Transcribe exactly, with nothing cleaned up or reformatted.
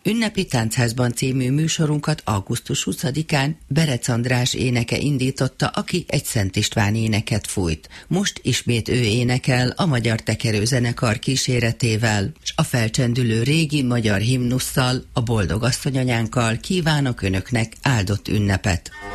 Ünnepi Táncházban című műsorunkat augusztus huszadikán Berec András éneke indította, aki egy Szent István éneket fújt. Most ismét ő énekel a Magyar Tekerő Zenekar kíséretével, és a felcsendülő régi magyar himnusszal, a Boldog Asszonyanyánkkal kívánok önöknek áldott ünnepet.